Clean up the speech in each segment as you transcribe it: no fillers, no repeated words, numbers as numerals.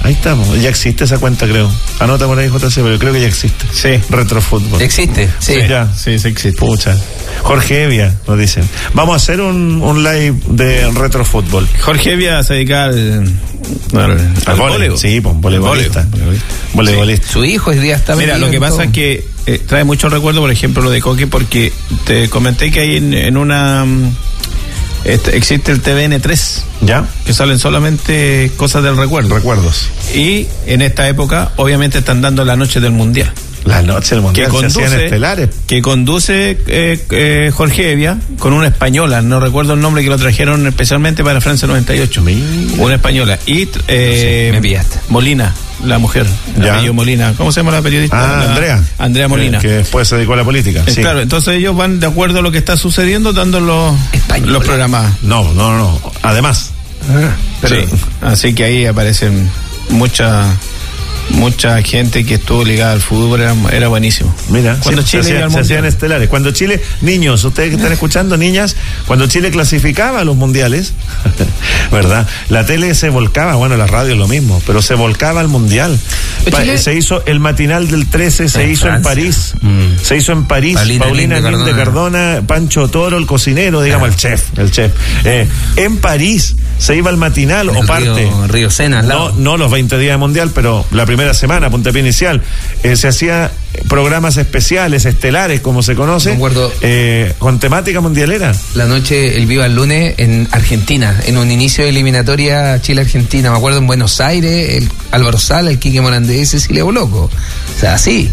Ahí estamos, ya existe esa cuenta, creo. Anota por ahí, JC, pero creo que ya existe. Sí. Retrofútbol. ¿Existe? Sí, ya. Sí, existe. Pucha. Jorge Evia, nos dicen. Vamos a hacer un live de retrofútbol. Jorge Evia se dedica al voleibol. Sí, pues, voleibolista. Voleibolista. Sí. Su hijo es día está. Mira, lo que pasa es que trae mucho recuerdo, por ejemplo, lo de Coque, porque te comenté que hay en una... existe el TVN3, ¿ya? Que salen solamente cosas del recuerdo. Recuerdos. Y en esta época, obviamente, están dando la noche del Mundial. La noche del Mundial, se hacían estelares. Que conduce Jorge Evia con una española, no recuerdo el nombre, que lo trajeron especialmente para Francia 98. Una española. Y me pillaste. Molina, la mujer, Molina. ¿Cómo se llama la periodista? Andrea Molina. Que después se dedicó a la política. Sí. Claro, entonces ellos van de acuerdo a lo que está sucediendo, dando los programas. No. Además. Sí. Así que ahí aparecen mucha gente que estuvo ligada al fútbol, era buenísimo. Mira, cuando Chile se hacían estelares. Cuando Chile, niños, ustedes que están escuchando, niñas, cuando Chile clasificaba a los mundiales, ¿verdad? La tele se volcaba, bueno, la radio es lo mismo, pero se volcaba al mundial. Se hizo el matinal del 13, se hizo en París. Se hizo en París. Paulina Linde Cardona, Pancho Toro, el cocinero, digamos, el chef. En París se iba al matinal en o parte. Río Sena, no los 20 días de mundial, pero la primera semana, puntapié inicial, se hacía programas especiales, estelares, como se conoce, con temática mundialera. La noche, el Viva el Lunes en Argentina, en un inicio de eliminatoria Chile-Argentina, me acuerdo en Buenos Aires, el Álvaro Sala, el Quique Morandé, Cecilia Boloco. O sea, sí.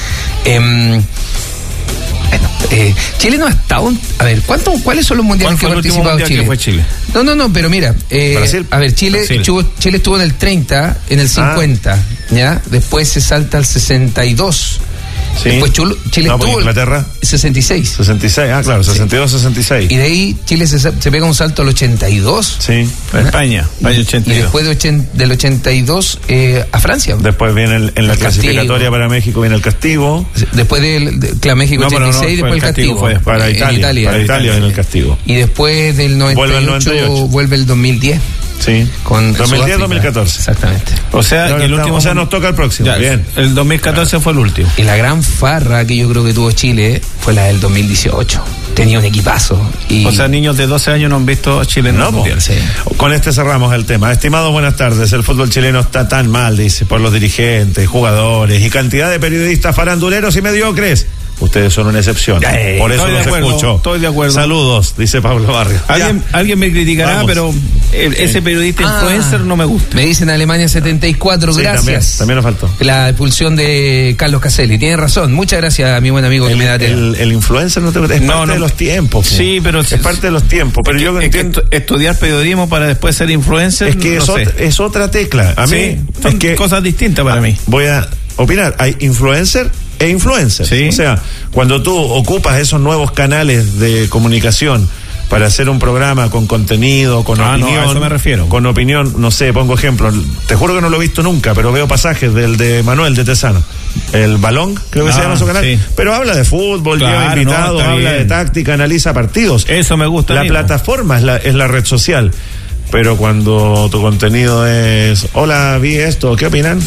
Chile no ha estado. A ver, ¿cuáles son los mundiales que ha participado Chile? Que fue Chile? No, pero mira, a ver, Chile estuvo en el 30, en el 50, ¿ya? Después se salta al 62. Sí. Después Chile estuvo Inglaterra 66. 66, claro, 62, 66. Y de ahí Chile se pega un salto al 82. Sí, España 82. Y después del 82 a Francia. Después viene en la clasificatoria para México viene el castigo. Después de México 86, después el castigo. Fue para Italia viene el castigo. Y después del 98 vuelve el 2010. Sí, con 2010-2014. Exactamente. O sea, nos toca el próximo. Ya, bien. El 2014 fue el último. Y la gran farra que yo creo que tuvo Chile fue la del 2018. Tenía un equipazo. O sea, niños de 12 años no han visto a Chile en el Mundial. Sí. Con este cerramos el tema. Estimados, buenas tardes. El fútbol chileno está tan mal, dice, por los dirigentes, jugadores y cantidad de periodistas faranduleros y mediocres. Ustedes son una excepción. Por eso los escucho. Estoy de acuerdo. Saludos, dice Pablo Barrio. Alguien me criticará, pero ese periodista influencer no me gusta. Me dicen Alemania 74, sí, gracias. También nos faltó. La expulsión de Carlos Caselli. Tiene razón. Muchas gracias, mi buen amigo. El influencer es parte de los tiempos. Sí, pero es parte de los tiempos. Pero yo entiendo. Estudiar periodismo para después ser influencer. Es que es otra tecla. A mí son cosas distintas para mí. Voy a opinar. Hay influencer e influencer. Sí. O sea, cuando tú ocupas esos nuevos canales de comunicación para hacer un programa con contenido, con opinión. A eso me refiero. Con opinión, no sé, pongo ejemplo. Te juro que no lo he visto nunca, pero veo pasajes del de Manuel de Tesano. El Balón, creo que se llama su canal. Sí. Pero habla de fútbol, lleva invitados, habla de táctica, analiza partidos. Eso me gusta. La plataforma es la red social. Pero cuando tu contenido es, hola, vi esto, ¿qué opinan?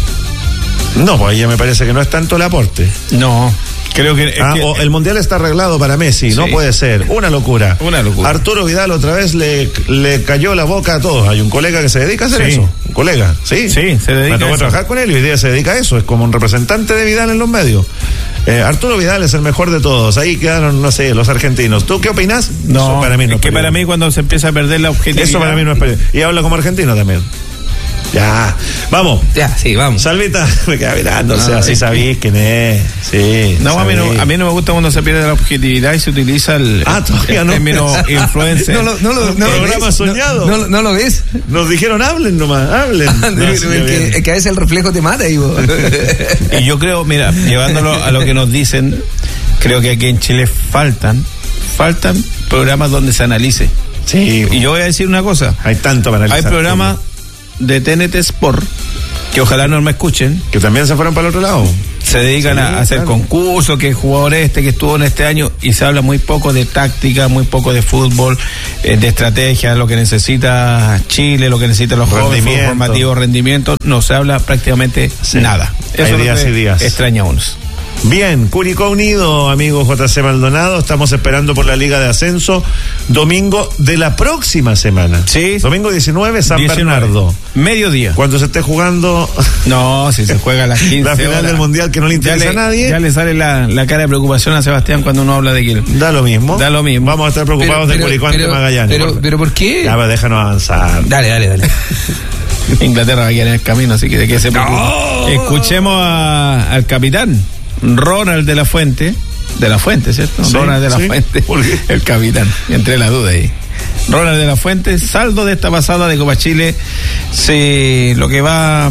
No, pues ya me parece que no es tanto el aporte. No, creo que... o el Mundial está arreglado para Messi, no puede ser. Una locura. Arturo Vidal otra vez le cayó la boca a todos. Hay un colega que se dedica a hacer eso. Un colega, ¿sí? Sí, se dedica a eso. Trabajar con él y hoy día se dedica a eso. Es como un representante de Vidal en los medios. Arturo Vidal es el mejor de todos. Ahí quedaron, no sé, los argentinos. ¿Tú qué opinas? No, eso para mí no es que para mí cuando se empieza a perder la objetividad... Eso para mí no es periodismo. Y habla como argentino también. Ya, vamos. Ya, sí, vamos. Salvita, me queda mirando, o sea, sí sabéis quién es. Sí. No, a mí no me gusta cuando se pierde la objetividad y se utiliza el término influencer. Programa soñado. ¿No lo ves? Nos dijeron, hablen nomás, hablen. Es que a veces el reflejo te mata, Ivo. Y yo creo, mira, llevándolo a lo que nos dicen, creo que aquí en Chile faltan programas donde se analice. Sí. Y yo voy a decir una cosa. Hay tanto para analizar. Hay programas de TNT Sport que ojalá no me escuchen, que también se fueron para el otro lado. Se dedican a hacer concursos, que el jugador que estuvo en este año, y se habla muy poco de táctica, muy poco de fútbol, de estrategia, lo que necesita Chile, lo que necesitan los jóvenes, fútbol formativo, rendimiento, no se habla prácticamente nada. Eso hay días y días. Extraña a unos. Bien, Curicó unido, amigo JC Maldonado. Estamos esperando por la Liga de Ascenso. Domingo de la próxima semana. Sí. Domingo 19, San Bernardo. Mediodía. Cuando se esté jugando. No, si se juega a las 15 la final del Mundial que no le interesa a nadie. Ya le sale la cara de preocupación a Sebastián cuando uno habla de Quilmes. Da lo mismo. Vamos a estar preocupados de Curicó ante Magallanes. Pero ¿por qué? Ya, déjanos avanzar. Dale. Inglaterra va a quedar en el camino, así que de qué se preocupa. No. Escuchemos al capitán Ronald de la Fuente, ¿cierto? Sí, Ronald de la Fuente, el capitán, entré la duda ahí. Ronald de la Fuente, saldo de esta pasada de Copa Chile, se va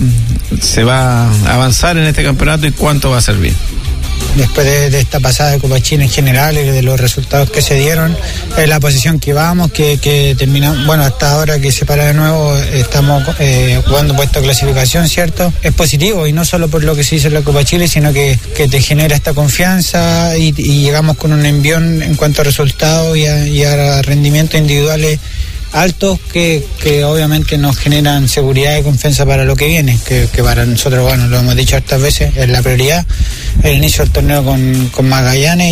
a avanzar en este campeonato y cuánto va a servir. Después de esta pasada de Copa Chile en general y de los resultados que se dieron, es la posición que vamos, que terminamos, bueno, hasta ahora que se para de nuevo, estamos jugando puesto de clasificación, ¿cierto? Es positivo, y no solo por lo que se hizo en la Copa Chile, sino que te genera esta confianza y llegamos con un envión en cuanto a resultados y a rendimientos individuales altos que obviamente nos generan seguridad y confianza para lo que viene, que para nosotros, bueno, lo hemos dicho hartas veces, es la prioridad, el inicio del torneo con Magallanes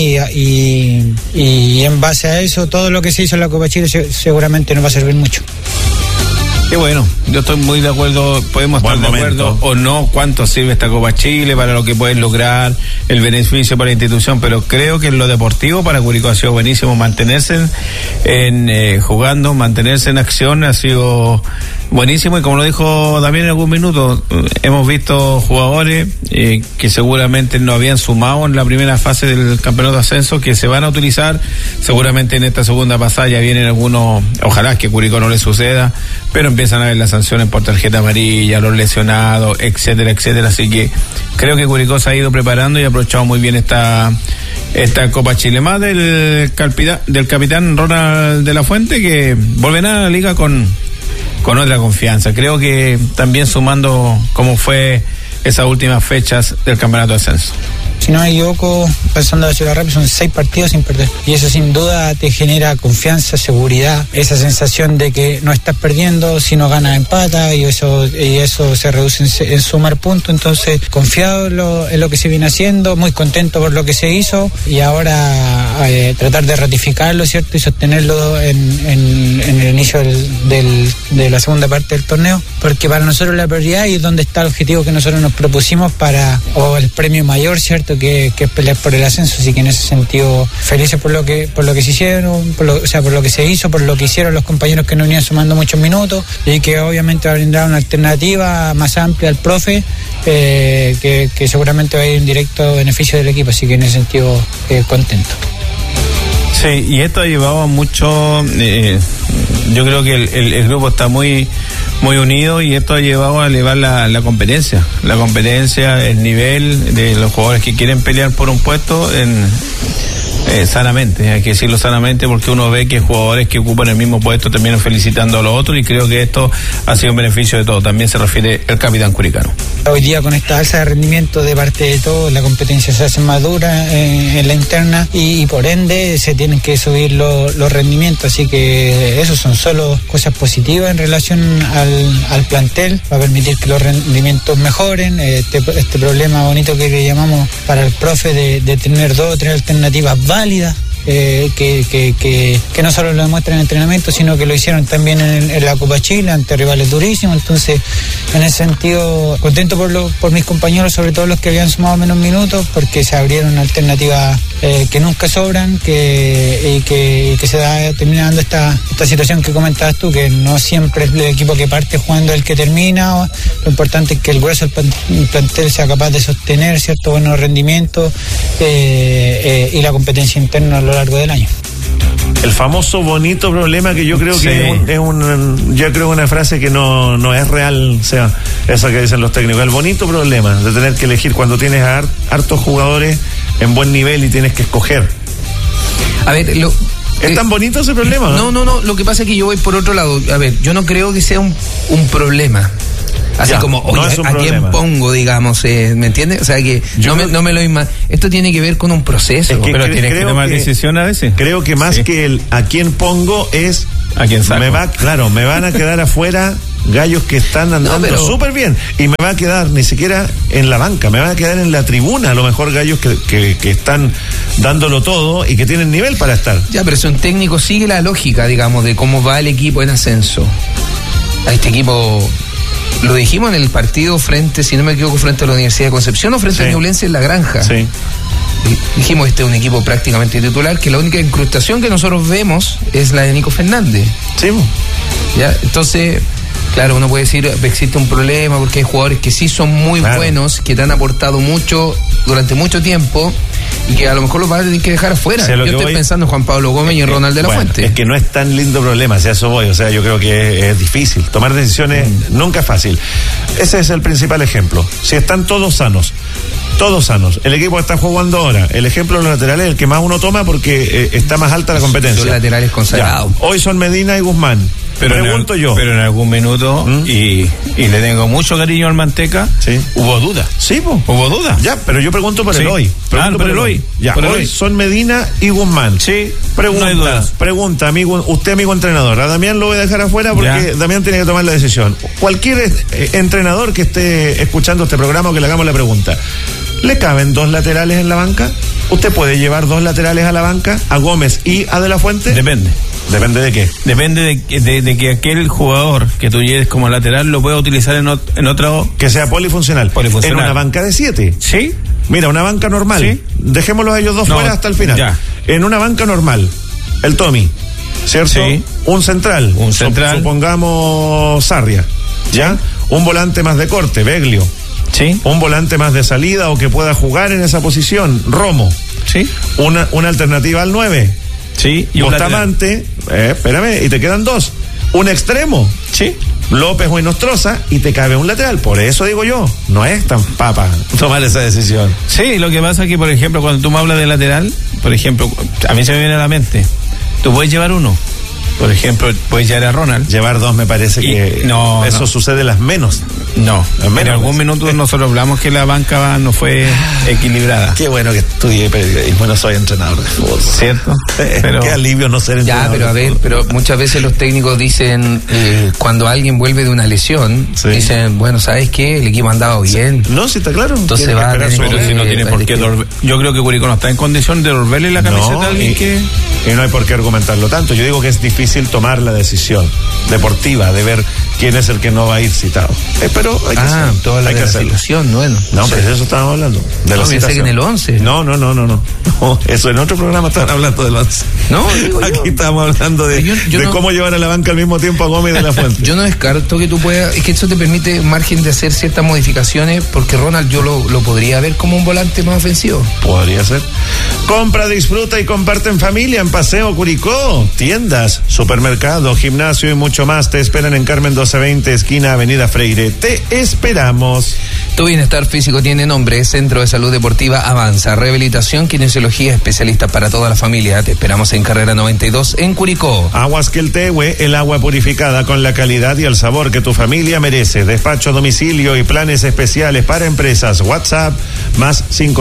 y en base a eso, todo lo que se hizo en la Copa Chile seguramente nos va a servir mucho. Qué bueno, yo estoy muy de acuerdo, podemos estar de acuerdo o no cuánto sirve esta Copa Chile para lo que pueden lograr, el beneficio para la institución, pero creo que en lo deportivo para Curicó ha sido buenísimo mantenerse jugando, mantenerse en acción, ha sido buenísimo, y como lo dijo también en algún minuto, hemos visto jugadores que seguramente no habían sumado en la primera fase del campeonato de ascenso, que se van a utilizar seguramente en esta segunda pasada. Ya vienen algunos, ojalá que Curicó no le suceda, pero empiezan a ver las sanciones por tarjeta amarilla, los lesionados, etcétera, así que creo que Curicó se ha ido preparando y ha aprovechado muy bien esta Copa Chile, más del capitán Ronald de la Fuente, que volverá a la liga con otra confianza, creo que también sumando como fue esas últimas fechas del campeonato de ascenso. Si no me equivoco, pensando de rápido, son 6 partidos sin perder. Y eso sin duda te genera confianza, seguridad, esa sensación de que no estás perdiendo, si no ganas empata, y eso se reduce en sumar puntos. Entonces, confiado en lo que se viene haciendo, muy contento por lo que se hizo, y ahora tratar de ratificarlo, ¿cierto? Y sostenerlo en el inicio de la segunda parte del torneo, porque para nosotros la prioridad y es donde está el objetivo que nosotros nos propusimos o el premio mayor, ¿cierto? Que es pelear por el ascenso. Así que en ese sentido, felices por lo que se hicieron, por lo que se hizo, por lo que hicieron los compañeros que nos venían sumando muchos minutos, y que obviamente va a brindar una alternativa más amplia al profe, que seguramente va a ir en directo beneficio del equipo. Así que en ese sentido, contento. Sí, y esto ha llevado a mucho, yo creo que el grupo está muy unido, y esto ha llevado a elevar la competencia, el nivel de los jugadores que quieren pelear por un puesto sanamente, hay que decirlo sanamente, porque uno ve que jugadores que ocupan el mismo puesto terminan felicitando a los otros, y creo que esto ha sido un beneficio de todos. También se refiere el capitán curicano. Hoy día, con esta alza de rendimiento de parte de todos, la competencia se hace más dura en la interna, y por ende se tienen que subir los rendimientos, así que eso son solo cosas positivas en relación al plantel. Va a permitir que los rendimientos mejoren, este problema bonito que le llamamos para el profe de tener 2 o 3 alternativas válidas, que no solo lo demuestran en entrenamiento, sino que lo hicieron también en la Copa Chile ante rivales durísimos. Entonces, en ese sentido, contento por mis compañeros, sobre todo los que habían sumado menos minutos, porque se abrieron alternativas que nunca sobran, y que se termina dando esta situación que comentabas tú, que no siempre es el equipo que parte jugando el que termina. Lo importante es que el grueso del plantel sea capaz de sostener ciertos buenos rendimientos, y la competencia interna a lo largo del año. El famoso bonito problema, que yo creo que es una frase que no es real, o sea, esa que dicen los técnicos, el bonito problema de tener que elegir cuando tienes hartos jugadores en buen nivel y tienes que escoger. A ver, ¿es tan bonito ese problema? No, lo que pasa es que yo voy por otro lado. A ver, yo no creo que sea un problema. Así ya, como, oye, ¿a quién pongo, digamos? ¿Me entiendes? O sea, que no me lo imagino. Esto tiene que ver con un proceso. Es que pero tienes que tomar decisión a veces. Creo que más que el a quién pongo es... ¿A quién saco? Me van a quedar afuera gallos que están andando súper bien. Y me va a quedar ni siquiera en la banca, me van a quedar en la tribuna a lo mejor gallos que están dándolo todo y que tienen nivel para estar. Ya, pero si un técnico sigue la lógica, digamos, de cómo va el equipo en ascenso. A este equipo... Lo dijimos en el partido frente, si no me equivoco, frente a la Universidad de Concepción o frente a Ñublense en La Granja. Sí. Dijimos, este es un equipo prácticamente titular, que la única incrustación que nosotros vemos es la de Nico Fernández. Sí. ¿Ya? Entonces, claro, uno puede decir, existe un problema porque hay jugadores que sí son muy buenos, que te han aportado mucho durante mucho tiempo y que a lo mejor los vas a tener que dejar afuera. Yo estoy pensando en Juan Pablo Gómez y en Ronald de la Fuente. Es que no es tan lindo problema, si a eso voy. O sea, yo creo que es difícil. Tomar decisiones nunca es fácil. Ese es el principal ejemplo. Si están todos sanos, el equipo está jugando ahora. El ejemplo de los laterales es el que más uno toma porque está más alta la competencia. Son laterales consagrados. Hoy son Medina y Guzmán. Pero en algún minuto, y le tengo mucho cariño al Manteca, hubo duda. Sí, hubo duda. Ya, pero yo pregunto por el hoy. Por el hoy. Ya, hoy son Medina y Guzmán. Sí. Pregunta, amigo, usted amigo entrenador. A Damián lo voy a dejar afuera porque Damián tiene que tomar la decisión. Cualquier entrenador que esté escuchando este programa o que le hagamos la pregunta, ¿le caben 2 laterales en la banca? ¿Usted puede llevar 2 laterales a la banca, a Gómez y a De la Fuente? Depende. ¿Depende de qué? Depende de que aquel jugador que tú lleves como lateral lo pueda utilizar en otro... Que sea polifuncional. En una banca de 7. Sí. Mira, una banca normal. Sí. Dejémoslos a ellos dos fuera hasta el final. Ya. En una banca normal, el Tommy, ¿cierto? Sí. Un central. Supongamos Sarria. ¿Ya? Un volante más de corte, Beglio. Sí. Un volante más de salida o que pueda jugar en esa posición, Romo. Sí. Una alternativa al 9. Sí. Y Bustamante, espérame, y te quedan 2. Un extremo. Sí. López o Inostroza y te cabe un lateral. Por eso digo yo, no es tan papa tomar esa decisión. Sí, lo que pasa es que, por ejemplo, cuando tú me hablas de lateral, por ejemplo, a mí se me viene a la mente, tú puedes llevar uno. Por ejemplo, puedes llevar a Ronald. Llevar 2 me parece que eso sucede las menos. En algún minuto nosotros hablamos que la banca no fue equilibrada. Qué bueno que estudié periodismo, no soy entrenador de fútbol. ¿Cierto? Pero qué alivio no ser entrenador. Ya, pero a ver, pero muchas veces los técnicos dicen, cuando alguien vuelve de una lesión, dicen, bueno, ¿sabes qué? El equipo andaba bien. No, sí está claro. Entonces va a tener pero si no tiene por qué yo creo que Curicó no está en condición de devolverle la camiseta a alguien que... Y no hay por qué argumentarlo tanto. Yo digo que es difícil tomar la decisión deportiva de ver quién es el que no va a ir citado. Pero hay que hacerlo. Toda la situación, bueno. No, pero de eso estábamos hablando. De la pensé que en el 11. No. Eso en otro programa estaban hablando del 11. No, digo aquí estamos hablando de cómo llevar a la banca al mismo tiempo a Gómez de la Fuente. Yo no descarto que tú puedas, es que eso te permite margen de hacer ciertas modificaciones, porque Ronald yo lo podría ver como un volante más ofensivo. Podría ser. Compra, disfruta y comparte en familia en Paseo Curicó. Tiendas, supermercado, gimnasio y mucho más te esperan en Carmen 1220, esquina Avenida Freire. Te esperamos. Tu bienestar físico tiene nombre. Centro de Salud Deportiva Avanza. Rehabilitación, kinesiología, especialistas para toda la familia. Te esperamos en Carrera 92 en Curicó. Aguas Queltehue, el agua purificada con la calidad y el sabor que tu familia merece. Despacho a domicilio y planes especiales para empresas. WhatsApp más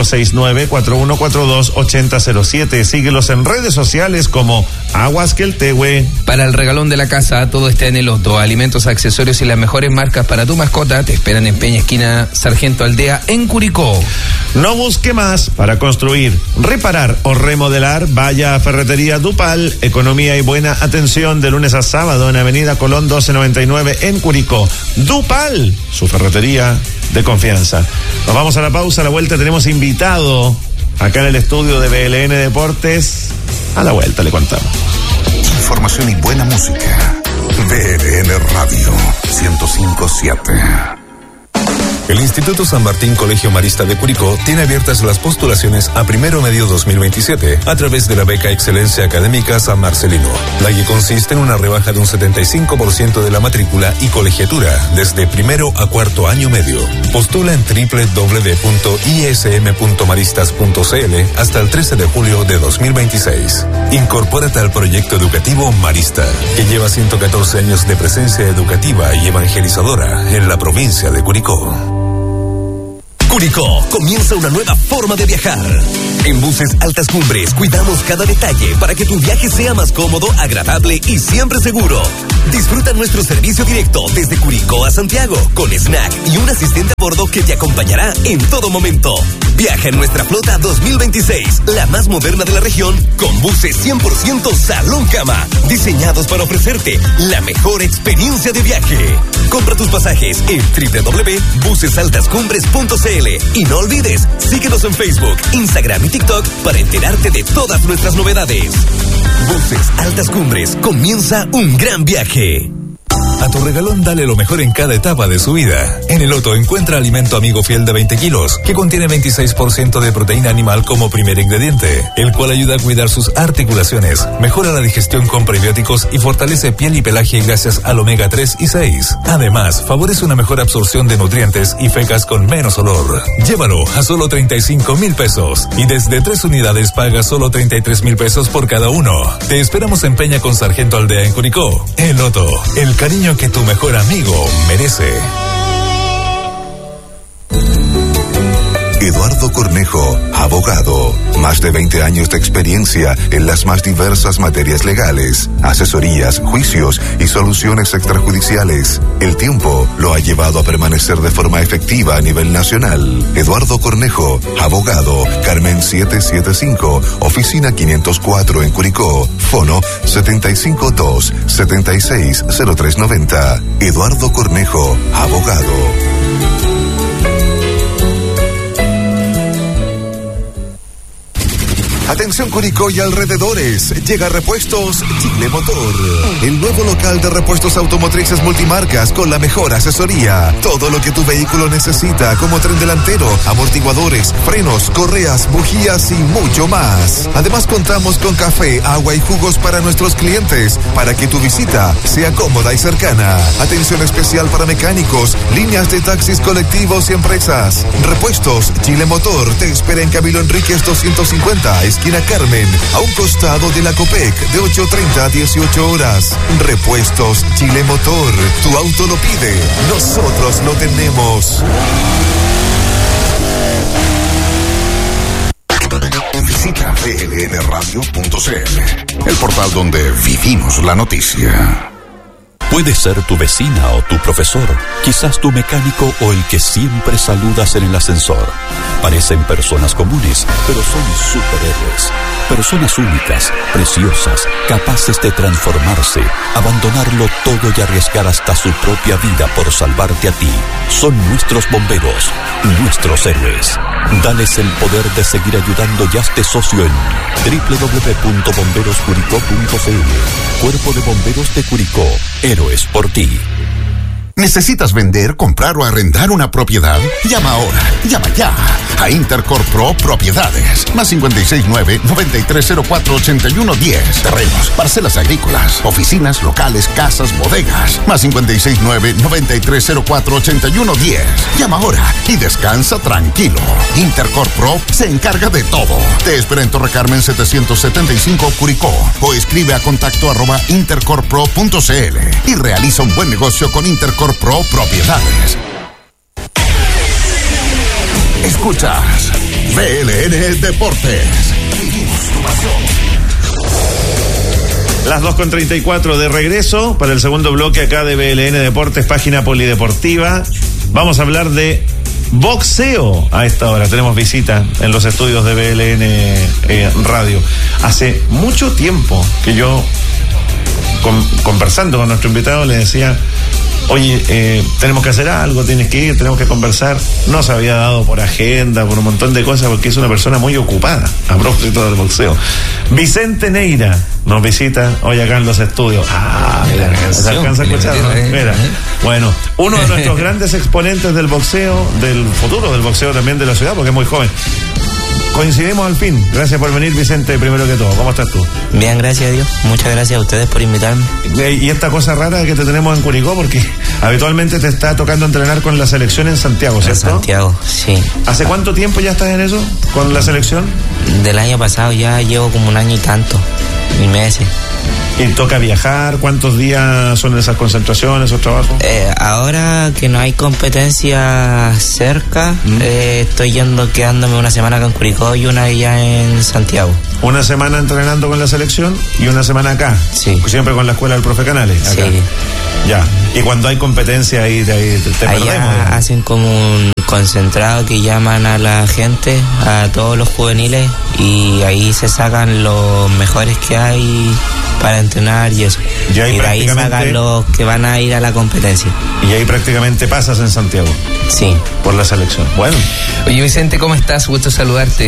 569-4142-8007. Síguelos en redes sociales como Aguas Queltehue. Para el regalón de la casa, todo está en el Otto. Alimentos, accesorios y las mejores marcas para tu mascota te esperan en Peña Esquina Sargento Aldea en Curicó. No busque más para construir, reparar o remodelar. Vaya a Ferretería Dupal. Economía y buena atención de lunes a sábado en Avenida Colón 1299 en Curicó. Dupal, su ferretería de confianza. Nos vamos a la pausa. A la vuelta tenemos invitado acá en el estudio de BLN Deportes. A la vuelta le contamos. Información y buena música. BLN Radio 105.7. El Instituto San Martín Colegio Marista de Curicó tiene abiertas las postulaciones a primero medio 2027 a través de la beca Excelencia Académica San Marcelino, la que consiste en una rebaja de un 75% de la matrícula y colegiatura desde primero a cuarto año medio. Postula en www.ism.maristas.cl hasta el 13 de julio de 2026. Incorpórate al proyecto educativo Marista, que lleva 114 años de presencia educativa y evangelizadora en la provincia de Curicó. Curicó, comienza una nueva forma de viajar. En Buses Altas Cumbres cuidamos cada detalle para que tu viaje sea más cómodo, agradable y siempre seguro. Disfruta nuestro servicio directo desde Curicó a Santiago, con snack y un asistente a bordo que te acompañará en todo momento. Viaja en nuestra flota 2026, la más moderna de la región, con buses 100% salón cama, diseñados para ofrecerte la mejor experiencia de viaje. Compra tus pasajes en www.busesaltascumbres.cl y no olvides, síguenos en Facebook, Instagram y TikTok para enterarte de todas nuestras novedades. Buses Altas Cumbres, comienza un gran viaje. A tu regalón dale lo mejor en cada etapa de su vida. En el Otto encuentra alimento amigo fiel de 20 kilos, que contiene 26% de proteína animal como primer ingrediente, el cual ayuda a cuidar sus articulaciones, mejora la digestión con prebióticos y fortalece piel y pelaje gracias al omega 3 y 6. Además, favorece una mejor absorción de nutrientes y fecas con menos olor. Llévalo a solo 35,000 pesos y desde 3 unidades paga solo 33,000 pesos por cada uno. Te esperamos en Peña con Sargento Aldea en Curicó. El Otto, el cariño que tu mejor amigo merece. Eduardo Cornejo, abogado. Más de 20 años de experiencia en las más diversas materias legales, asesorías, juicios y soluciones extrajudiciales. El tiempo lo ha llevado a permanecer de forma efectiva a nivel nacional. Eduardo Cornejo, abogado. Carmen 775, oficina 504 en Curicó. Fono 752-760390. Eduardo Cornejo, abogado. Atención Curicó y alrededores, llega Repuestos Chile Motor, el nuevo local de repuestos automotrices multimarcas con la mejor asesoría. Todo lo que tu vehículo necesita, como tren delantero, amortiguadores, frenos, correas, bujías y mucho más. Además contamos con café, agua y jugos para nuestros clientes, para que tu visita sea cómoda y cercana. Atención especial para mecánicos, líneas de taxis colectivos y empresas. Repuestos Chile Motor te espera en Camilo Enríquez 250, esquina Carmen, a un costado de la Copec, de 8:30 a 18 horas. Repuestos Chile Motor, tu auto lo pide, nosotros lo tenemos. Visita blnradio.cl, el portal donde vivimos la noticia. Puede ser tu vecina o tu profesor, quizás tu mecánico o el que siempre saludas en el ascensor. Parecen personas comunes, pero son superhéroes. Personas únicas, preciosas, capaces de transformarse, abandonarlo todo y arriesgar hasta su propia vida por salvarte a ti. Son nuestros bomberos, nuestros héroes. Dales el poder de seguir ayudando y hazte socio en www.bomberoscuricó.cl. Cuerpo de Bomberos de Curicó. Héroes por ti. ¿Necesitas vender, comprar o arrendar una propiedad? Llama ahora, llama ya a Intercorp Pro Propiedades. Más 569-9304-8110. Terrenos, parcelas agrícolas, oficinas, locales, casas, bodegas. Más 569-9304-8110. Llama ahora y descansa tranquilo. Intercorp Pro se encarga de todo. Te espera en Torre Carmen 775 Curicó o escribe a contacto@intercorppro.cl y realiza un buen negocio con Intercorp Pro Propiedades. Escuchas BLN Deportes. Las 2:34 de regreso para el segundo bloque acá de BLN Deportes, página polideportiva. Vamos a hablar de boxeo a esta hora. Tenemos visita en los estudios de BLN Radio. Hace mucho tiempo que yo conversando con nuestro invitado, le decía, oye, tenemos que hacer algo, tienes que ir, tenemos que conversar. No se había dado por agenda, por un montón de cosas, porque es una persona muy ocupada a propósito del boxeo. Vicente Neira nos visita hoy acá en los estudios. Mira, ¿se alcanza a escuchar? Mira, bueno, uno de nuestros grandes exponentes del boxeo, del futuro del boxeo también de la ciudad, porque es muy joven. Coincidimos al fin. Gracias por venir, Vicente, primero que todo. ¿Cómo estás tú? Bien, gracias a Dios. Muchas gracias a ustedes por invitarme. Y esta cosa rara que te tenemos en Curicó, porque habitualmente te está tocando entrenar con la selección en Santiago, ¿cierto? En Santiago, sí. ¿Hace cuánto tiempo ya estás en eso, con la selección? Del año pasado ya llevo como un año y tanto, y meses. ¿Y toca viajar? ¿Cuántos días son esas concentraciones o trabajos? Ahora que no hay competencia cerca, estoy quedándome una semana acá en Curicó y una ya en Santiago. Una semana entrenando con la selección y una semana acá. Sí. Siempre con la escuela del profe Canales. Acá. Sí. Ya. Y cuando hay competencia ahí te perdemos. Allá hacen como un concentrado que llaman a la gente, a todos los juveniles, y ahí se sacan los mejores que hay para entrenar y eso. Y de ahí sacan los que van a ir a la competencia. Y ahí prácticamente pasas en Santiago. Sí. Por la selección. Bueno. Oye, Vicente, ¿cómo estás? Gusto saludarte.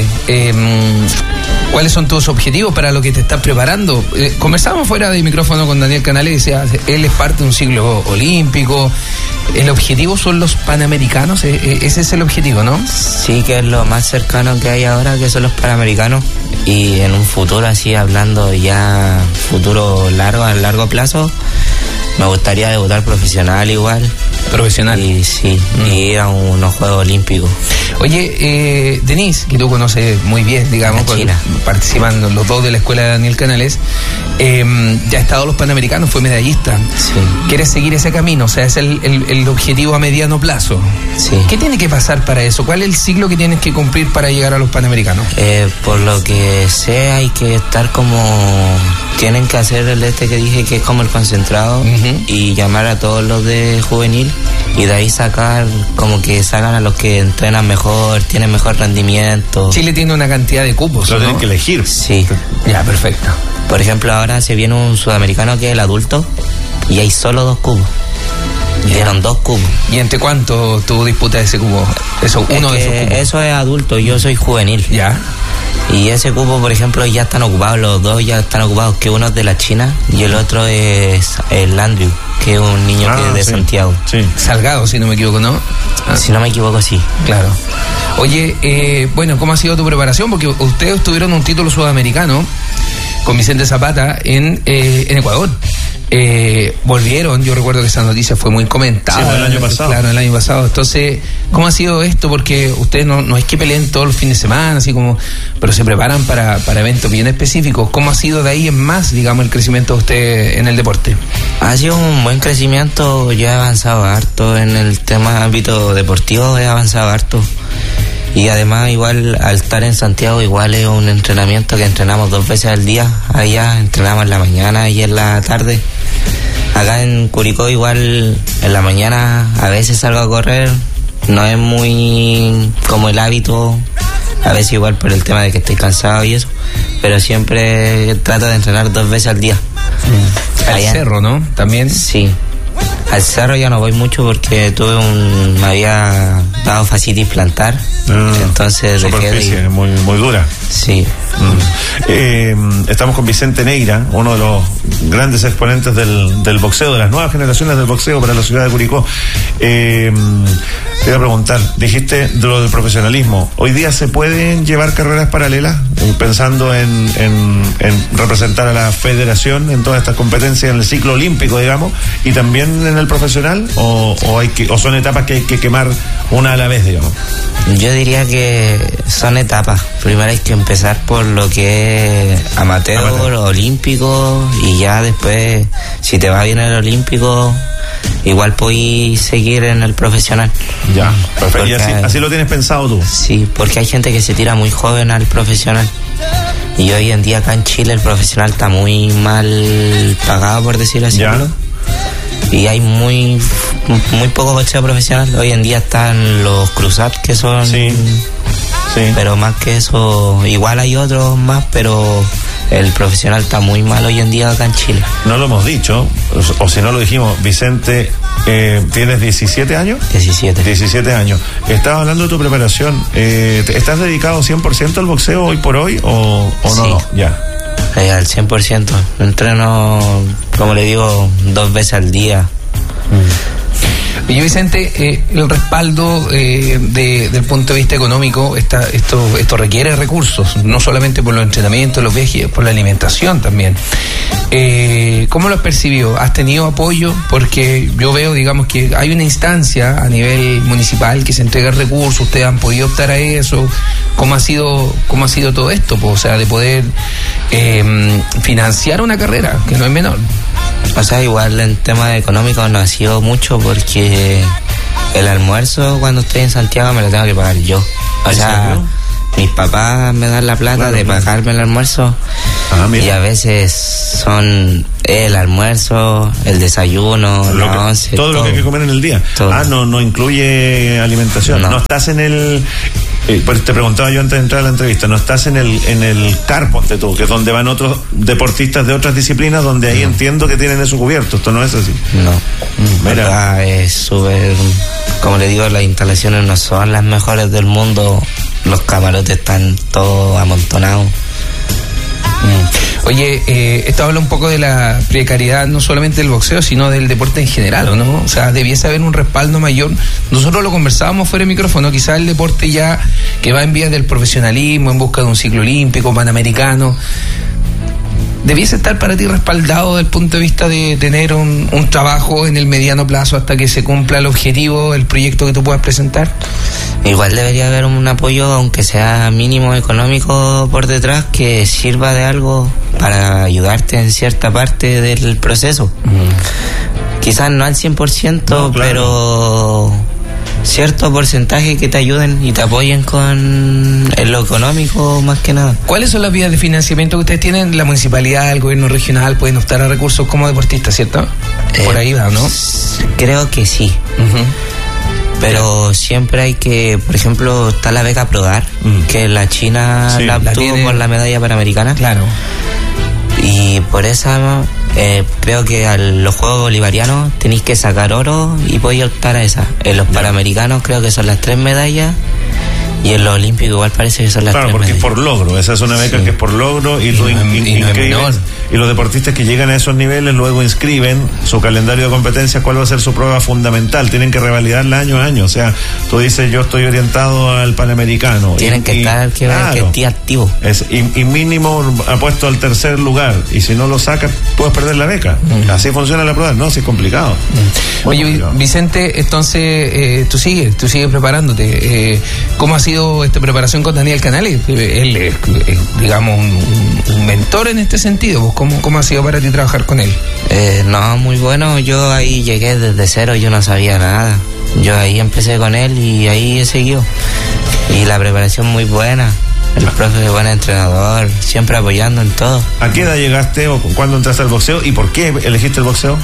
¿Cuáles son tus objetivos para lo que te estás preparando? Conversábamos fuera de micrófono con Daniel Canales y decía, él es parte de un ciclo olímpico. ¿El objetivo son los Panamericanos? Ese es el objetivo, ¿no? Sí, que es lo más cercano que hay ahora, que son los Panamericanos. Y en un futuro, así hablando ya futuro largo, a largo plazo, me gustaría debutar profesional igual. Profesional. Y sí, y ir a unos Juegos Olímpicos. Oye, Denise, que tú conoces muy bien, digamos, participando los dos de la escuela de Daniel Canales, ya ha estado en los Panamericanos, fue medallista. Sí. ¿Quieres seguir ese camino? O sea, es el objetivo a mediano plazo. Sí. ¿Qué tiene que pasar para eso? ¿Cuál es el ciclo que tienes que cumplir para llegar a los Panamericanos? Por lo que sé, hay que estar tienen que hacer el que dije, que es como el concentrado, y llamar a todos los de juvenil, y de ahí sacan a los que entrenan mejor, tienen mejor rendimiento. Chile tiene una cantidad de cupos, lo tienen que elegir. Sí. Ya, perfecto. Por ejemplo, ahora se viene un sudamericano que es el adulto, y hay solo 2 cupos. Dieron 2 cupos. ¿Y entre cuánto tú disputas ese cupo? Eso es adulto, yo soy juvenil. Ya. Y ese cupo, por ejemplo, ya están ocupados, los dos ya están ocupados, que uno es de la China y el otro es el Andrew, que es un niño que es de Santiago. Sí. Salgado, si no me equivoco, ¿no? Si no me equivoco, sí. Claro. Oye, bueno, ¿cómo ha sido tu preparación? Porque ustedes tuvieron un título sudamericano con Vicente Zapata en Ecuador. Volvieron, yo recuerdo que esa noticia fue muy comentada. Sí, el año pasado. Claro, el año pasado. Entonces, ¿cómo ha sido esto? Porque ustedes no es que peleen todos los fines de semana, así como, pero se preparan para eventos bien específicos. ¿Cómo ha sido de ahí en más, digamos, el crecimiento de usted en el deporte? Ha sido un buen crecimiento. Yo he avanzado harto en el tema ámbito deportivo, he avanzado harto. Y además, igual, al estar en Santiago, igual es un entrenamiento que entrenamos 2 veces al día. Allá entrenamos en la mañana y en la tarde. Acá en Curicó, igual, en la mañana a veces salgo a correr. No es muy como el hábito. A veces igual por el tema de que estoy cansado y eso. Pero siempre trato de entrenar 2 veces al día. Al cerro, ¿no? ¿También? Sí. Al cerro ya no voy mucho porque me había dado fascitis plantar. Entonces superficie muy, muy dura. Sí. Estamos con Vicente Neira, uno de los grandes exponentes del boxeo, de las nuevas generaciones del boxeo para la ciudad de Curicó. Te iba a preguntar, dijiste de lo del profesionalismo. ¿Hoy día se pueden llevar carreras paralelas pensando en representar a la federación en todas estas competencias, en el ciclo olímpico, digamos, y también en el profesional, o son etapas que hay que quemar una a la vez, digamos? Yo diría que son etapas. Primero hay que empezar por lo que es amateur, olímpico, y ya después, si te va bien el olímpico, igual podés seguir en el profesional. Ya, perfecto. ¿Y así lo tienes pensado tú? Sí, porque hay gente que se tira muy joven al profesional. Y hoy en día acá en Chile el profesional está muy mal pagado, por decirlo así. Ya. Y hay muy poco boxeo profesional. Hoy en día están los cruzat, que son... Sí. Pero más que eso, igual hay otros más, pero el profesional está muy mal hoy en día acá en Chile. No lo hemos dicho, o si no lo dijimos, Vicente, ¿tienes 17 años? 17 años. Estabas hablando de tu preparación. ¿Estás dedicado 100% al boxeo hoy por hoy o sí. No? Ya. Al 100%. Entreno, como le digo, 2 veces al día. Oye, Vicente, el respaldo del punto de vista económico, esto requiere recursos, no solamente por los entrenamientos, los viajes, por la alimentación también. ¿Cómo lo has percibido? ¿Has tenido apoyo? Porque yo veo, digamos, que hay una instancia a nivel municipal que se entrega recursos, ustedes han podido optar a eso. ¿Cómo ha sido todo esto? O sea, de poder financiar una carrera, que no es menor. O sea, igual en temas económicos no ha sido mucho porque el almuerzo cuando estoy en Santiago me lo tengo que pagar yo. O sea, mis papás me dan la plata de pagarme el almuerzo y a veces son el almuerzo, el desayuno, la once. Todo lo que hay que comer en el día. Todo. No incluye alimentación. No estás en el... Pues te preguntaba yo antes de entrar a la entrevista, no estás en el CAR, ponte tú, que es donde van otros deportistas de otras disciplinas, donde ahí entiendo que tienen eso cubierto. Esto no es así. No. Mira, es súper, como le digo, las instalaciones no son las mejores del mundo, los camarotes están todos amontonados. Oye, esto habla un poco de la precariedad no solamente del boxeo, sino del deporte en general, ¿no? O sea, debiese haber un respaldo mayor. Nosotros lo conversábamos fuera de micrófono, quizás el deporte ya que va en vías del profesionalismo, en busca de un ciclo olímpico, panamericano, debiese estar para ti respaldado desde el punto de vista de tener un trabajo en el mediano plazo hasta que se cumpla el objetivo, el proyecto que tú puedas presentar. Igual debería haber un apoyo, aunque sea mínimo económico por detrás, que sirva de algo para ayudarte en cierta parte del proceso. Quizás no al 100%, no, claro, pero cierto porcentaje que te ayuden y te apoyen en lo económico más que nada. ¿Cuáles son las vías de financiamiento que ustedes tienen? La municipalidad, el gobierno regional pueden optar a recursos como deportistas, ¿cierto? Por ahí va, ¿no? Creo que sí. Pero siempre hay que, por ejemplo, está la beca ProDar, que la China la obtuvo por la medalla panamericana. Claro. Y por esa creo que a los Juegos Bolivarianos tenéis que sacar oro y podéis optar a esa. En los Panamericanos creo que son las 3 medallas. Y en los olímpicos igual parece que son las 3 medallas. Claro, porque es por logro. Esa es una beca que es por logro y tú inscribes. Y los deportistas que llegan a esos niveles luego inscriben su calendario de competencias, cuál va a ser su prueba fundamental. Tienen que revalidarla año a año. O sea, tú dices, yo estoy orientado al Panamericano. Tienen que estar que esté activo. Y mínimo apuesto al 3er lugar. Y si no lo sacas, puedes perder la beca. Así funciona la prueba. No, sí es complicado. Oye, Vicente, entonces tú sigues preparándote. ¿Cómo ha sido esta preparación con Daniel Canales? Él es, digamos, un mentor en este sentido. ¿Cómo ha sido para ti trabajar con él? No, muy bueno. Yo ahí llegué desde cero, yo no sabía nada. Yo ahí empecé con él y ahí he seguido. Y la preparación muy buena. El profe es buen entrenador, siempre apoyando en todo. ¿A qué edad llegaste o cuándo entraste al boxeo y por qué elegiste el boxeo?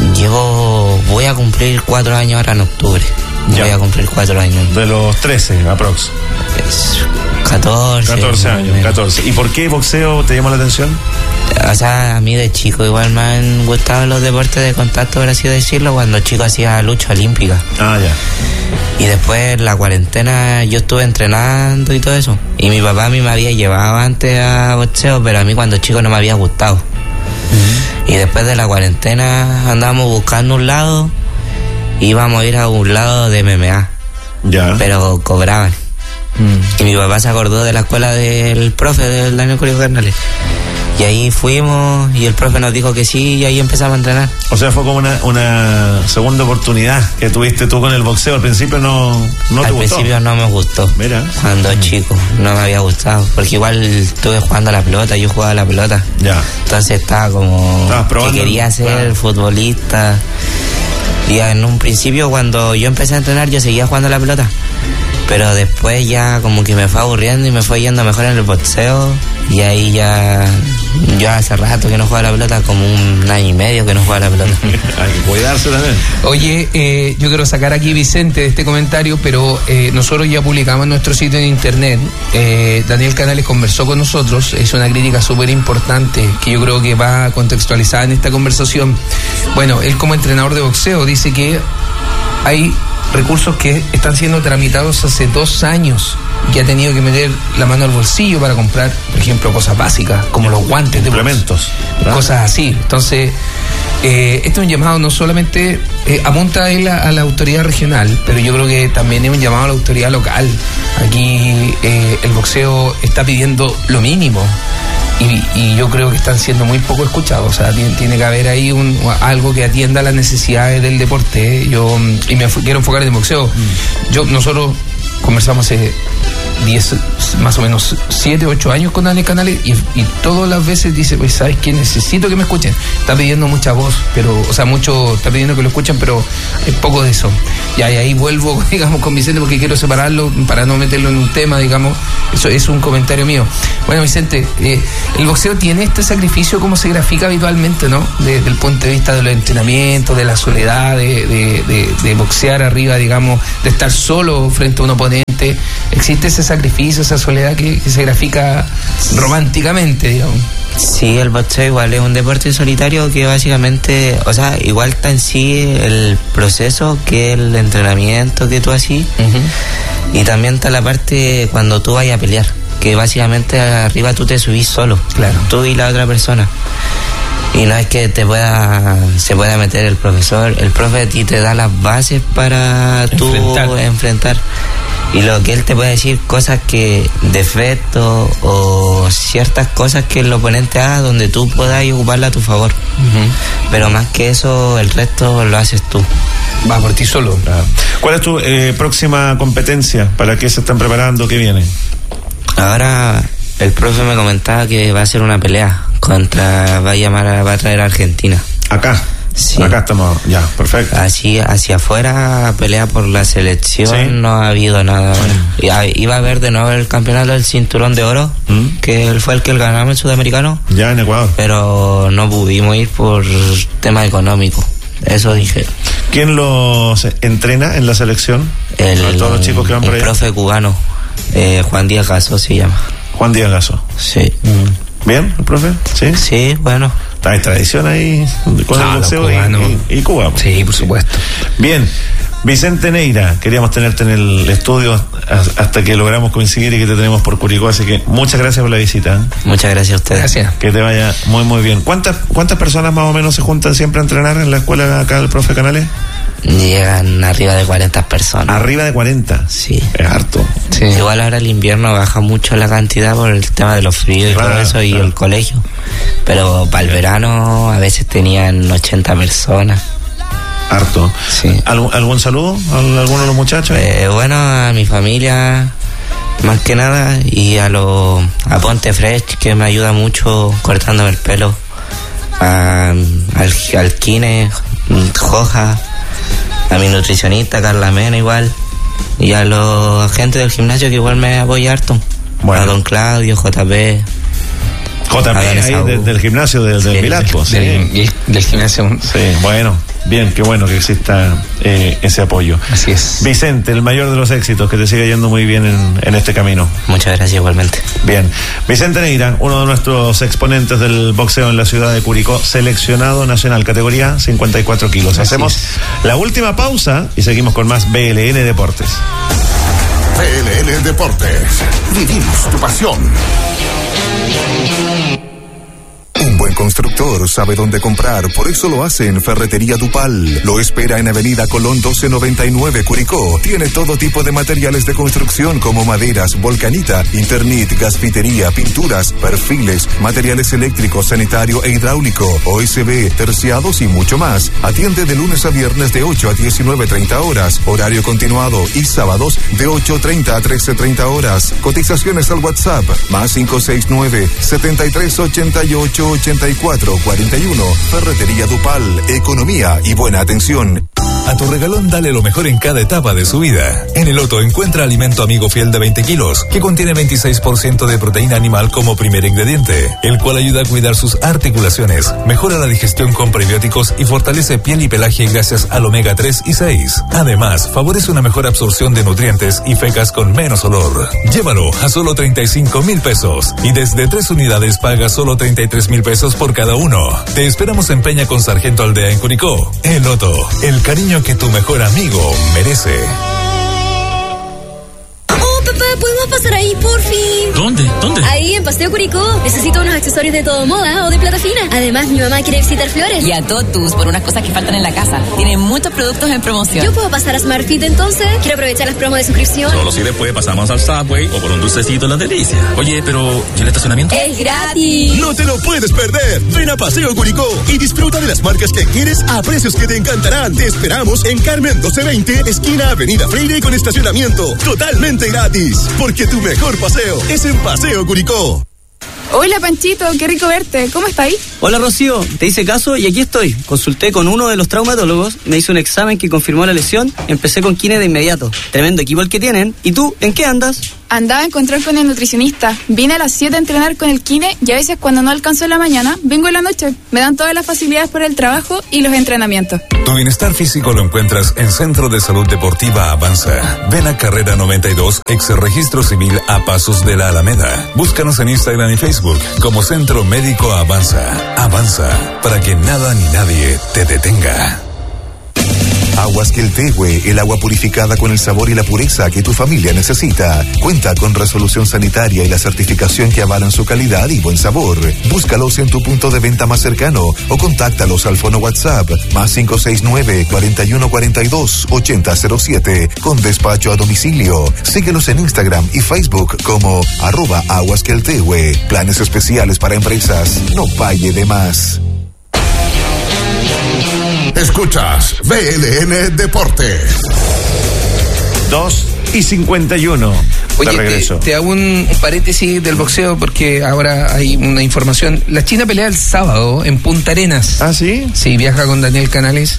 Voy a cumplir 4 años ahora en octubre. Voy a cumplir 4 años. De los 13 aprox. 14 años, 14. ¿Y por qué boxeo te llamó la atención? O sea, a mí de chico igual me han gustado los deportes de contacto, por así decirlo, cuando chico hacía lucha olímpica. Ah, ya. Y después la cuarentena yo estuve entrenando y todo eso. Y mi papá a mí me había llevado antes a boxeo, pero a mí cuando chico no me había gustado. Y después de la cuarentena andábamos buscando un lado, íbamos a ir a un lado de MMA. Ya. Pero cobraban. Y mi papá se acordó de la escuela del profe, del Daniel Curio Canales. Y ahí fuimos y el profe nos dijo que sí y ahí empezamos a entrenar. O sea, fue como una segunda oportunidad que tuviste tú con el boxeo. Al principio no te gustó. Al principio no me gustó. Mira. Cuando chico no me había gustado. Porque igual estuve jugando a la pelota, yo jugaba a la pelota. Ya. Entonces estaba como que quería ser futbolista. Y en un principio cuando yo empecé a entrenar yo seguía jugando a la pelota. Pero después ya como que me fue aburriendo y me fue yendo mejor en el boxeo Y ahí ya, yo hace rato que no juego a la pelota, como un año y medio que no juego a la pelota. Hay que cuidarse también. Oye, yo quiero sacar aquí, Vicente, de este comentario, pero nosotros ya publicamos en nuestro sitio de internet. Daniel Canales conversó con nosotros, es una crítica súper importante que yo creo que va contextualizada en esta conversación. Bueno, él como entrenador de boxeo dice que hay recursos que están siendo tramitados hace 2 años, que ha tenido que meter la mano al bolsillo para comprar, por ejemplo, cosas básicas como los guantes de implementos, cosas así. Entonces, este es un llamado, no solamente apunta él a la autoridad regional, pero yo creo que también es un llamado a la autoridad local. Aquí el boxeo está pidiendo lo mínimo. Y yo creo que están siendo muy poco escuchados. O sea, tiene que haber ahí algo que atienda las necesidades del deporte. Y me quiero enfocar en el boxeo. Nosotros conversamos hace 10, más o menos 7, 8 años con Daniel Canales y todas las veces dice, pues, ¿sabes qué? Necesito que me escuchen. Está pidiendo mucha voz, pero, o sea, está pidiendo que lo escuchen, pero hay poco de eso. Y ahí vuelvo, digamos, con Vicente, porque quiero separarlo para no meterlo en un tema, digamos. Eso es un comentario mío. Bueno, Vicente, el boxeo tiene este sacrificio como se grafica habitualmente, ¿no? Desde el punto de vista de los entrenamientos, de la soledad, de boxear arriba, digamos, de estar solo frente a un oponente. ¿Existe ese sacrificio, esa soledad que se grafica románticamente, digamos? Sí, el boxeo igual es un deporte solitario que básicamente, o sea, igual está en sí el proceso que el entrenamiento que tú haces, y también está la parte cuando tú vayas a pelear, que básicamente arriba tú te subís solo, claro, tú y la otra persona. Y no es que se pueda meter el profesor, el profe a ti te da las bases para tú enfrentar. Y lo que él te puede decir, cosas que, defectos o ciertas cosas que el oponente haga donde tú puedas ocuparla a tu favor. Pero más que eso, el resto lo haces tú. Vas por ti solo. ¿Cuál es tu próxima competencia? ¿Para qué se están preparando? ¿Qué viene? Ahora el profe me comentaba que va a hacer una pelea va a traer a Argentina. ¿Acá? Sí. Acá estamos, ya, perfecto. Así, hacia afuera, pelea por la selección, ¿sí? No ha habido nada. Iba a haber de nuevo el campeonato del cinturón de oro, que fue el que ganamos el sudamericano. Ya, en Ecuador. Pero no pudimos ir por tema económico. Eso dije. ¿Quién los entrena en la selección? Todos los chicos que van por allá. El profe cubano, Juan Díaz Gaso se llama. Juan Díaz Gaso. Sí. ¿Bien, el profe? Sí. Sí, bueno. Hay tradición ahí con el boxeo y Cuba. Sí, por supuesto. Bien, Vicente Neira, queríamos tenerte en el estudio hasta que logramos coincidir y que te tenemos por Curicó, así que muchas gracias por la visita. Muchas gracias a ustedes. Gracias. Que te vaya muy muy bien. ¿Cuántas personas más o menos se juntan siempre a entrenar en la escuela acá del profe Canales? Llegan arriba de 40 personas. ¿Arriba de 40? Sí. Es harto. Sí. Igual ahora el invierno baja mucho la cantidad por el tema de los fríos y todo eso y el colegio. Pero para el verano a veces tenían 80 personas. Harto. Sí. ¿Algún saludo a alguno de los muchachos? Bueno, a mi familia más que nada y a Ponte Fresh, que me ayuda mucho cortándome el pelo. Al Kine, Joja, a mi nutricionista Carla Mena igual, y a los agentes del gimnasio que igual me apoya harto. Bueno. A don Claudio, JP ahí del gimnasio del Pilato. Sí. Del gimnasio. Sí, bueno, bien, qué bueno que exista ese apoyo. Así es. Vicente, el mayor de los éxitos, que te siga yendo muy bien en este camino. Muchas gracias igualmente. Bien, Vicente Neira, uno de nuestros exponentes del boxeo en la ciudad de Curicó, seleccionado nacional, categoría 54 kilos. Así hacemos la última pausa y seguimos con más BLN Deportes. BLN Deportes, vivimos tu pasión. Un buen constructor sabe dónde comprar, por eso lo hace en Ferretería Dupal. Lo espera en Avenida Colón 1299, Curicó. Tiene todo tipo de materiales de construcción como maderas, volcanita, Internit, gasfitería, pinturas, perfiles, materiales eléctricos, sanitario e hidráulico, OSB, terciados y mucho más. Atiende de lunes a viernes de 8 a 19:30 horas, horario continuado, y sábados de 8:30 a 13:30 horas. Cotizaciones al WhatsApp, más 569-7388-8441. Ferretería Dupal, economía y buena atención. A tu regalón dale lo mejor en cada etapa de su vida. En el Loto encuentra alimento amigo fiel de 20 kilos, que contiene 26% de proteína animal como primer ingrediente, el cual ayuda a cuidar sus articulaciones, mejora la digestión con prebióticos y fortalece piel y pelaje gracias al omega 3 y 6. Además, favorece una mejor absorción de nutrientes y fecas con menos olor. Llévalo a solo 35,000 pesos y desde 3 unidades paga solo 33,000 pesos por cada uno. Te esperamos en Peña con Sargento Aldea en Curicó. El Loto, el cariño que tu mejor amigo merece. ¿Podemos pasar ahí, por fin? ¿Dónde? Ahí, en Paseo Curicó. Necesito unos accesorios de todo moda o de plata fina. Además, mi mamá quiere visitar Flores. Y a Totus, por unas cosas que faltan en la casa. Tienen muchos productos en promoción. ¿Yo puedo pasar a Smartfit entonces? Quiero aprovechar las promos de suscripción. Solo si después pasamos al Subway o por un dulcecito en la delicia. Oye, pero ¿y el estacionamiento? ¡Es gratis! ¡No te lo puedes perder! Ven a Paseo Curicó y disfruta de las marcas que quieres a precios que te encantarán. Te esperamos en Carmen 1220, esquina Avenida Freire, con estacionamiento totalmente gratis. Porque tu mejor paseo es en Paseo Curicó. Hola Panchito, qué rico verte. ¿Cómo estáis? Hola Rocío, te hice caso y aquí estoy. Consulté con uno de los traumatólogos, me hizo un examen que confirmó la lesión, empecé con kine de inmediato. Tremendo equipo el que tienen. ¿Y tú, en qué andas? Andaba a encontrar con el nutricionista. Vine a las 7 a entrenar con el kine y a veces cuando no alcanzo en la mañana, vengo en la noche. Me dan todas las facilidades por el trabajo y los entrenamientos. Tu bienestar físico lo encuentras en Centro de Salud Deportiva Avanza. Ven a Carrera 92, ex Registro Civil a pasos de la Alameda. Búscanos en Instagram y Facebook como Centro Médico Avanza. Avanza, para que nada ni nadie te detenga. Aguas Queltehue, el agua purificada con el sabor y la pureza que tu familia necesita. Cuenta con resolución sanitaria y la certificación que avalan su calidad y buen sabor. Búscalos en tu punto de venta más cercano o contáctalos al fono WhatsApp más 569-4142-8007 con despacho a domicilio. Síguelos en Instagram y Facebook como @aguasqueltehue. Planes especiales para empresas. No pague de más. Escuchas BLN Deportes. 2:51. Oye, de regreso. te hago un paréntesis del boxeo porque ahora hay una información. La China pelea el sábado en Punta Arenas. ¿Ah, sí? Sí, viaja con Daniel Canales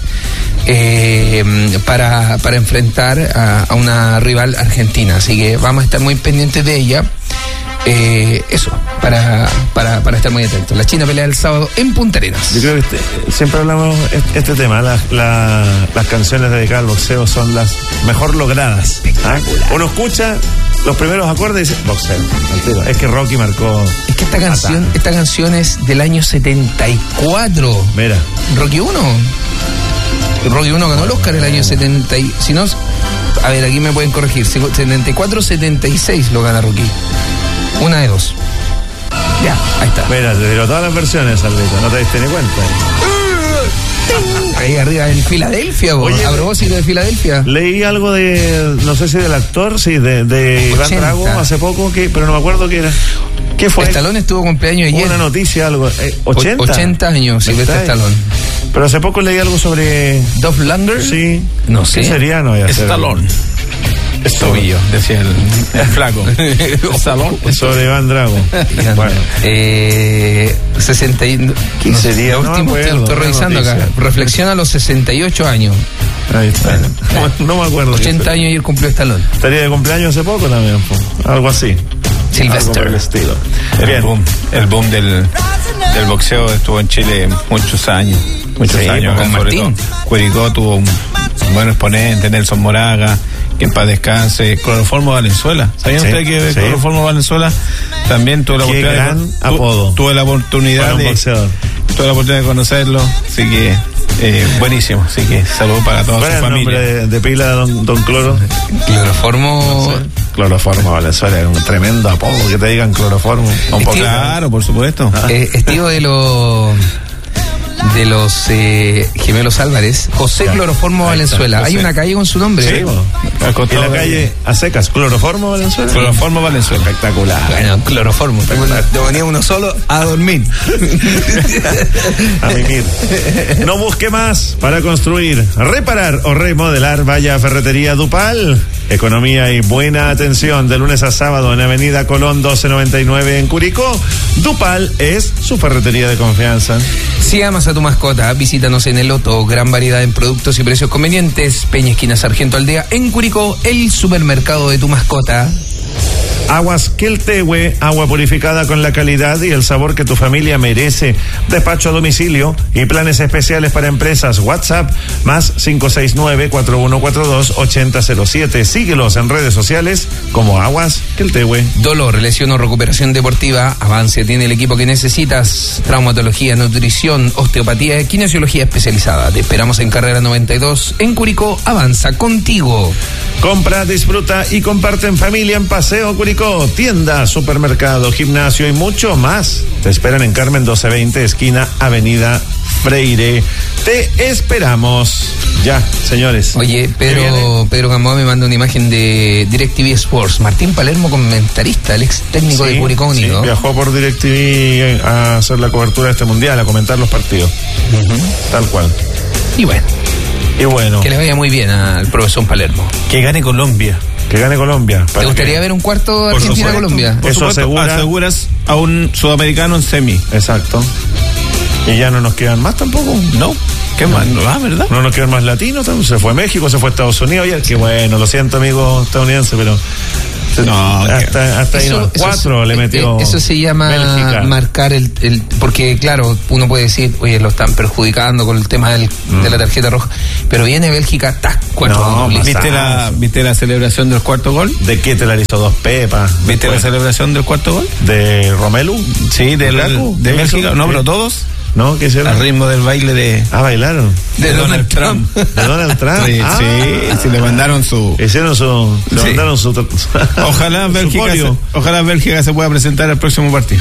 para enfrentar a una rival argentina. Así que vamos a estar muy pendientes de ella. Eso, para estar muy atentos. La China pelea el sábado en Punta Arenas. Yo creo que siempre hablamos este tema, las canciones dedicadas al boxeo son las mejor logradas. Uno escucha los primeros acordes y dice, boxeo. Es que Rocky marcó. Es que esta canción es del año 74. Mira. Rocky 1 ganó el Oscar el año 70. Si no, a ver, aquí me pueden corregir. 74-76 lo gana Rocky. Una de dos. Ya, ahí está. Mira, te tiró todas las versiones, Alberto, no te diste ni cuenta. Ahí arriba en Filadelfia, Oye, a propósito de Filadelfia. Leí algo de, no sé si del actor, sí, de Iván Drago hace poco, pero no me acuerdo qué era. ¿Qué fue? Stallone estuvo cumpleaños ayer. Una noticia, algo. 80 años, Silvestre Stallone. Pero hace poco leí algo sobre Dolph Lundgren. Sí. No sé. ¿Qué sería? No, Stallone. Tobillo, decía el flaco. Salón. Sobre Iván Drago. Bueno. 60. ¿Quién sería? Lo último estoy revisando acá. Reflexiona a los 68 años. Ahí está. No me acuerdo. 80 años y él cumplió Stallone. Estaría de cumpleaños hace poco también. Algo así. Sylvester. Estilo. El boom del boxeo estuvo en Chile muchos años. Con Martín. Curicó tuvo un buen exponente, Nelson Moraga, que en paz descanse, Cloroformo Valenzuela. ¿Sabían ustedes que Cloroformo Valenzuela también tuvo la oportunidad tuve la oportunidad de conocerlo, así que buenísimo, así que saludos para toda su familia. Nombre de pila de don Cloro. Cloroformo Valenzuela, es un tremendo apodo que te digan Cloroformo. Claro, por supuesto. Tío de los gemelos Álvarez, José Cloroformo Valenzuela. Hay una calle con su nombre. Sí, en la calle a secas, Cloroformo Valenzuela. Cloroformo Valenzuela. Espectacular. Bueno, Cloroformo. Te ponía uno solo a dormir. A mimir. No busque más para construir, reparar o remodelar. Vaya a Ferretería Dupal. economía y buena atención de lunes a sábado en Avenida Colón 1299 en Curicó. Dupal es su ferretería de confianza. Si amas a tu mascota, visítanos en El Loto, gran variedad en productos y precios convenientes. Peña Esquina Sargento Aldea en Curicó, el supermercado de tu mascota. Aguas Quiltehue, agua purificada con la calidad y el sabor que tu familia merece. Despacho a domicilio y planes especiales para empresas. WhatsApp más 569-4142-8007. Síguelos en redes sociales como Aguas Quiltehue. Dolor, lesión o recuperación deportiva, Avance tiene el equipo que necesitas. Traumatología, nutrición, osteopatía y kinesiología especializada. Te esperamos en Carrera 92 en Curicó. Avanza contigo. Compra, disfruta y comparte en familia en Paseo Curicó. Tienda, supermercado, gimnasio y mucho más. Te esperan en Carmen 1220, esquina Avenida Freire. Te esperamos. Ya, señores. Oye, Pedro Gamboa me manda una imagen de DirecTV Sports. Martín Palermo, comentarista, el ex técnico de Curicó Unido. Sí, viajó por DirecTV a hacer la cobertura de este mundial, a comentar los partidos. Tal cual. Y bueno. Que le vaya muy bien al profesor Palermo. Que gane Colombia. Que gane Colombia. ¿Te gustaría ver un cuarto Argentina-Colombia? Eso aseguras a un sudamericano en semi. Exacto. Y ya no nos quedan más tampoco. No. ¿Qué más? ¿Verdad? No nos quedan más latinos. Se fue México, se fue Estados Unidos. Ayer, que bueno, lo siento, amigo estadounidense, pero... No, hasta ahí no. 4 le metió. Eso se llama Bélgica. Marcar el porque claro, uno puede decir, oye, lo están perjudicando con el tema de la tarjeta roja, pero viene Bélgica, tac, 4 goles. ¿Viste la celebración del cuarto gol? ¿De qué te la hizo 2 pepas? ¿Viste la celebración del cuarto gol? ¿De Romelu? Sí, de Bélgica, no, pero todos. ¿No? ¿Qué hicieron? Al ritmo del baile de... bailaron. De Donald Trump. ¿De Donald Trump? Sí, sí, le mandaron su... mandaron su... Ojalá Bélgica se pueda presentar al próximo partido.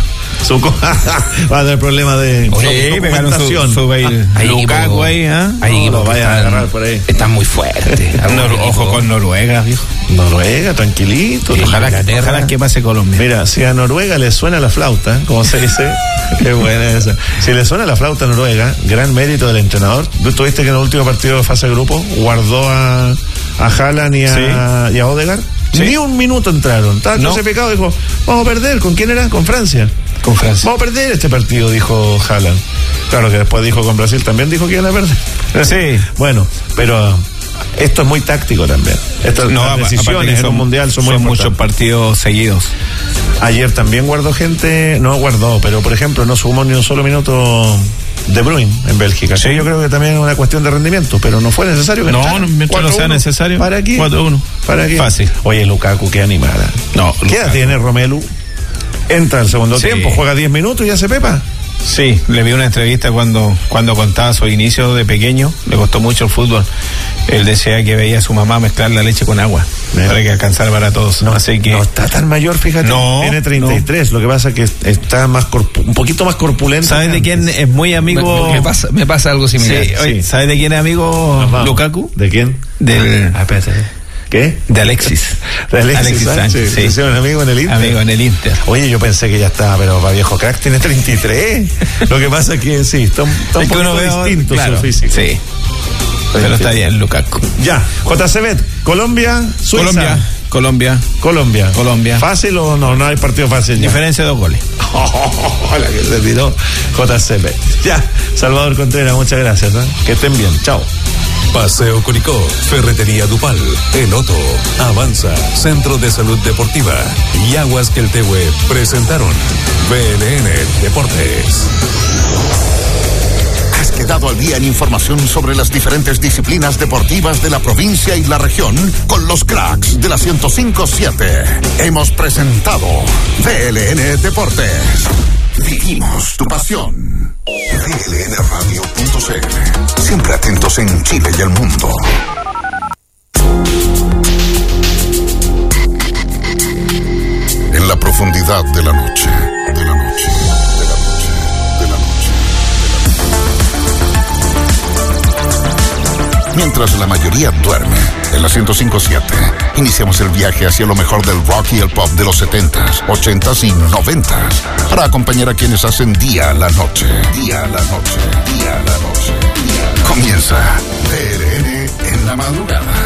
Va a tener problema de documentación. Su baile. Lukaku ahí, Hay equipos que vayan a agarrar por ahí. Están muy fuertes. Ojo con Noruega, viejo. Noruega, tranquilito. Ojalá que pase Colombia. Mira, si a Noruega le suena la flauta, como se dice, qué buena esa. Si le suena la flauta a Noruega, gran mérito del entrenador. ¿Tú viste que en el último partido de fase de grupo guardó a Haaland y a Odegaard? Sí. Ni un minuto entraron. Estaba clasificado, dijo, vamos a perder. ¿Con quién era? Con Francia. Vamos a perder este partido, dijo Haaland. Claro que después dijo con Brasil, también dijo que iban a perder. Sí. Bueno, pero... esto es muy táctico también. Las decisiones en un mundial son muy importantes. Muchos partidos seguidos. Ayer también pero por ejemplo no sumó ni un solo minuto De Bruyne en Bélgica. Sí, yo creo que también es una cuestión de rendimiento, pero no fue necesario que mientras no sea necesario. ¿Para qué? 4-1. ¿Para qué? Fácil. Oye, Lukaku, qué animada. ¿Qué edad tiene Romelu? Entra al segundo tiempo, juega 10 minutos y ya se pepa. Sí, le vi una entrevista cuando contaba su inicio de pequeño, le costó mucho el fútbol. Él decía que veía a su mamá mezclar la leche con agua para que alcanzara para todos. Así que no está tan mayor, fíjate. Tiene 33, lo que pasa es que está un poquito más corpulento. ¿Sabes de quién es muy amigo? Me pasa algo similar. Sí. ¿Sabes de quién es amigo Lukaku? ¿De quién? ¿Qué? De Alexis. De Alexis Sánchez. Sí. ¿Se un amigo en el Inter? Amigo en el Inter. Oye, yo pensé que ya estaba, pero para viejo crack tiene 33. Lo que pasa es que sí, está un poquito distinto su físico. Sí. Pero está bien, Lukaku. Ya, JCB, Colombia, Suiza. Colombia. ¿Fácil o no? No hay partido fácil. Diferencia de 2 goles. La que se tiró JCB. Ya, Salvador Contreras, muchas gracias. Que estén bien. Chao. Paseo Curicó, Ferretería Dupal, El Loto, Avanza, Centro de Salud Deportiva y Aguas Quiltehue presentaron BLN Deportes. Has quedado al día en información sobre las diferentes disciplinas deportivas de la provincia y la región con los cracks de la 105.7. Hemos presentado BLN Deportes. Vivimos tu pasión. BLNradio.cl. Siempre atentos en Chile y el mundo. En la profundidad de la noche. Mientras la mayoría duerme, en la 105.7, iniciamos el viaje hacia lo mejor del rock y el pop de los 70s, 80s y 90s, para acompañar a quienes hacen día a la noche. Comienza BLN en la madrugada.